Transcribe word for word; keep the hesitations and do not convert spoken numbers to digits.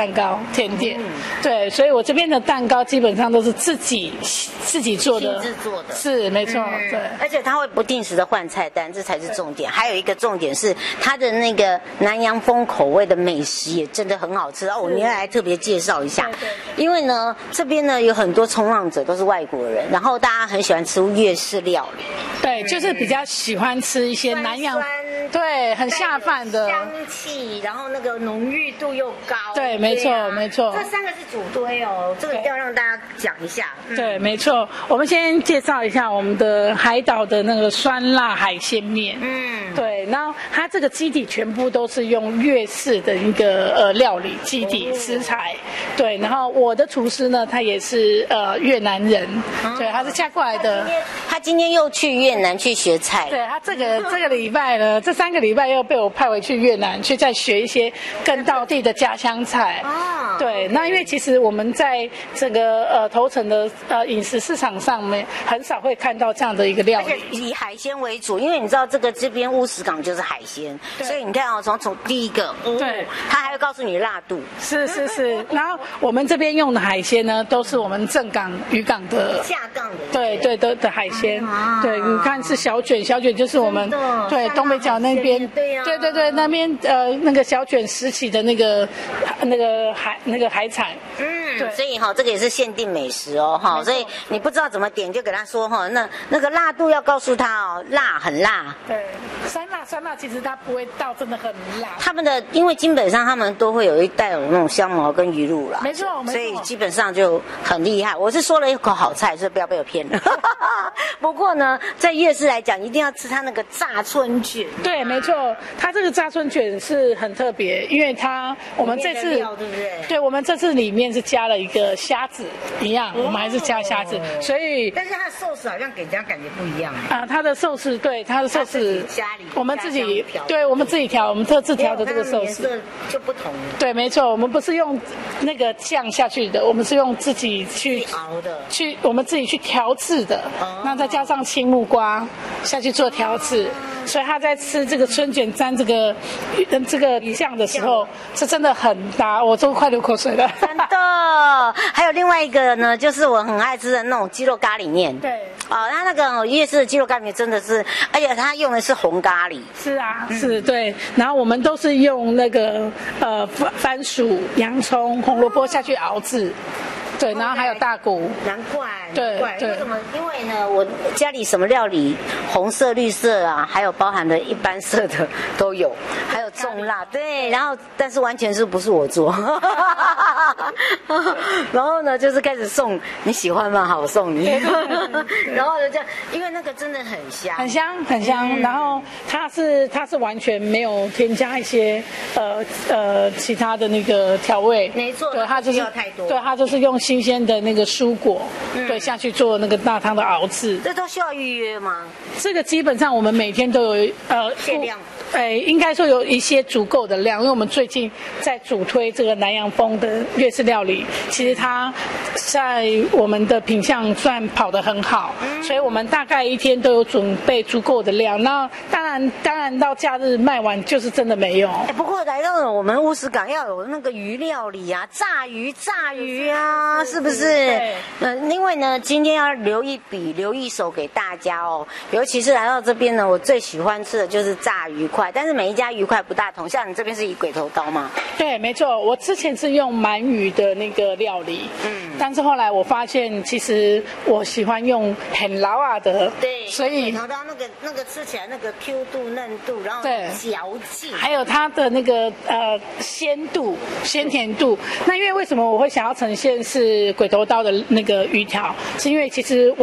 蛋糕甜点。嗯、对，所以我这边的蛋糕基本上都是自己自己做的， 自做的， 是没错、嗯，对。 而且它会不定时的换菜单，这才是重点。还有一个重点是它的那个南洋风口味的美食也真的很好吃哦。我明天来特别介绍一下，对对对，因为呢这边呢有很多冲浪者都是外国人，然后大家很喜欢吃粤式料理， 对，就是比较喜欢吃一些南洋，对，很下饭的香气，然后那个浓郁度又高， 对，没错、啊、没错。 这三个是主堆哦，这个一定要让大家讲一下。 嗯、对，没错。我们先介绍一下我们的海岛的那个酸辣海鲜面，嗯，对，然后它这个基底全部都是用粤式的一个呃料理基底食材，哦、对，然后我的厨师呢，他也是呃越南人，哦、对，他是嫁过来的。 他今天又去越南去学菜， 对他这个这个礼拜呢，这三个礼拜又被我派回去越南去再学一些更道地的家乡菜。哦，对，那因为其实我们在这个呃头城的呃饮食市场上面很少会看到这样的一个料理， 而且以海鲜为主，因为你知道这个这边乌石港就是海鲜，所以你看哦，从从第一个，嗯、对，他还会告诉你辣度， 是是是，然后我们这边用的海鲜呢，都是我们正港渔港的下港的， 对对的的海鲜，啊、对，你看是小卷，小卷就是我们对东北角那边，对呀，对对对，那边呃那个小卷拾起的那个那个海那个海产， 嗯，对，所以哈、哦、这个也是限定美食哦哈，所以你不知道怎么点就给他说哈，那那个辣度要告诉他哦，辣很辣， 对，酸辣酸辣其实它不会到真的很辣， 他们的因为基本上他们都会有一带有那种香茅跟鱼露啦， 没错，没错， 所以基本上就很厉害。我是说了一口好菜，所以不要被我骗了。不过呢，在粤式来讲，一定要吃它那个炸春卷。 对，没错，它这个炸春卷是很特别，因为它我们这次对不对？ 对，我们这次里面是加了一个虾子，一样，哦、我们还是加虾子，所以但是它的寿司好像给人家感觉不一样啊。它的寿司对它的寿司家里我们自己对我们自己调，我们特制调的这个寿司就不同。 对，没错，我们不是用那个酱下去的，我们是用自己去熬的， 去我们自己去调制的，哦、那再加上青木瓜下去做调制，所以他在吃这个春卷沾这个这个酱的时候，是真的很搭，我都快流口水了。 真的，还有另外一个呢，就是我很爱吃的那种鸡肉咖喱面。 对， 哦，它那个粤式的鸡肉咖喱面真的是，而且它用的是红咖喱。 是啊，嗯、是对。然后我们都是用那个呃番番薯、洋葱、红萝卜下去熬制。对，然后还有大骨， 难怪， 对对， 为什么？因为呢，我家里什么料理，红色、绿色啊，还有包含的一般色的都有，还有重辣，对，然后但是完全是不是我做，然后呢，就是开始送，你喜欢吗？好，我送你，然后就这样，因为那个真的很香， 很香很香，嗯、然后它是它是完全没有添加一些呃呃其他的那个调味， 没错， 对，它就是要太多， 对，它就是用新鲜的那个蔬果，嗯、对，下去做那个大汤的熬制。 这都需要预约吗？ 这个基本上我们每天都有呃限量。 哎，应该说有一些足够的量，因为我们最近在主推这个南洋风的粤式料理，其实它在我们的品项算跑得很好，嗯、所以我们大概一天都有准备足够的量。那当然，当然到假日卖完就是真的没有。 哎，不过来到了我们乌石港要有那个鱼料理啊，炸鱼、炸鱼啊，是不是？对。呃，因为呢，今天要留一笔、留一手给大家哦，尤其是来到这边呢，我最喜欢吃的就是炸鱼块。但是每一家鱼块不大同，像你这边是以鬼头刀吗？ 对，没错。我之前是用鳗鱼的那个料理，嗯，但是后来我发现，其实我喜欢用很老啊的， 对， 所以鬼头刀那个那个吃起来那个 Q 度、嫩度，然后嚼劲， 还有它的那个呃鲜度、鲜甜度。那因为为什么我会想要呈现是鬼头刀的那个鱼条，是因为其实我。